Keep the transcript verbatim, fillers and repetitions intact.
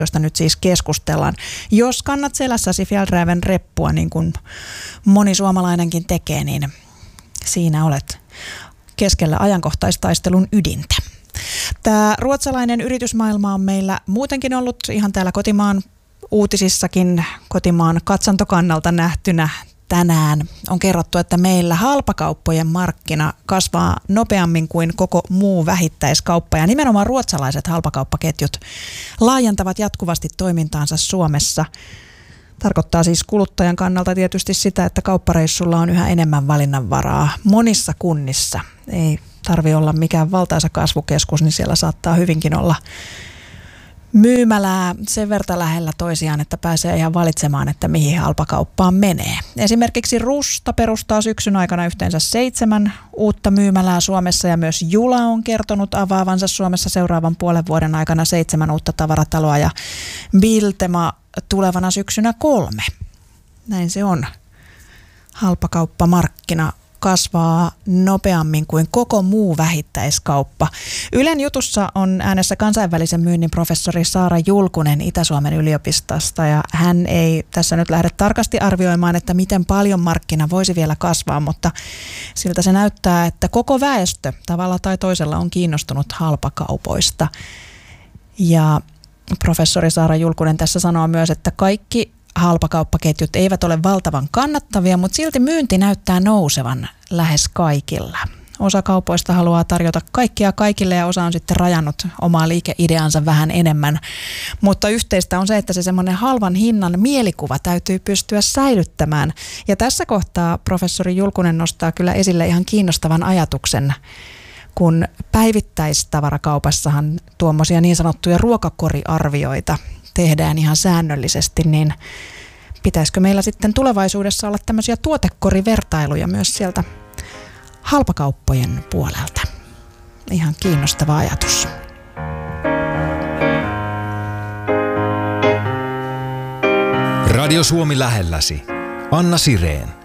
josta nyt siis keskustellaan. Jos kannat selässäsi Fjällräven reppua, niin kuin moni suomalainenkin tekee, niin siinä olet keskellä ajankohtaistaistelun ydintä. Tämä ruotsalainen yritysmaailma on meillä muutenkin ollut ihan täällä kotimaan uutisissakin, kotimaan katsantokannalta nähtynä. Tänään on kerrottu, että meillä halpakauppojen markkina kasvaa nopeammin kuin koko muu vähittäiskauppa. Ja nimenomaan ruotsalaiset halpakauppaketjut laajentavat jatkuvasti toimintaansa Suomessa. Tarkoittaa siis kuluttajan kannalta tietysti sitä, että kauppareissulla on yhä enemmän valinnanvaraa monissa kunnissa. Ei tarvitse olla mikään valtaisa kasvukeskus, niin siellä saattaa hyvinkin olla myymälää sen verran lähellä toisiaan, että pääsee ihan valitsemaan, että mihin halpakauppaan menee. Esimerkiksi Rusta perustaa syksyn aikana yhteensä seitsemän uutta myymälää Suomessa ja myös Jula on kertonut avaavansa Suomessa seuraavan puolen vuoden aikana seitsemän uutta tavarataloa ja Biltema tulevana syksynä kolme. Näin se on. Halpakauppamarkkina kasvaa nopeammin kuin koko muu vähittäiskauppa. Ylen jutussa on äänessä kansainvälisen myynnin professori Saara Julkunen Itä-Suomen yliopistosta ja hän ei tässä nyt lähde tarkasti arvioimaan, että miten paljon markkina voisi vielä kasvaa, mutta siltä se näyttää, että koko väestö tavalla tai toisella on kiinnostunut halpakaupoista. Ja professori Saara Julkunen tässä sanoo myös, että kaikki halpakauppaketjut eivät ole valtavan kannattavia, mutta silti myynti näyttää nousevan lähes kaikilla. Osa kaupoista haluaa tarjota kaikkia kaikille ja osa on sitten rajannut omaa liikeideansa vähän enemmän. Mutta yhteistä on se, että se semmoinen halvan hinnan mielikuva täytyy pystyä säilyttämään. Ja tässä kohtaa professori Julkunen nostaa kyllä esille ihan kiinnostavan ajatuksen, kun päivittäistavarakaupassahan tuommoisia niin sanottuja ruokakoriarvioita tehdään ihan säännöllisesti, niin pitäisikö meillä sitten tulevaisuudessa olla tämmöisiä tuotekorivertailuja myös sieltä halpakauppojen puolelta? Ihan kiinnostava ajatus. Radio Suomi lähelläsi. Anna Sireen.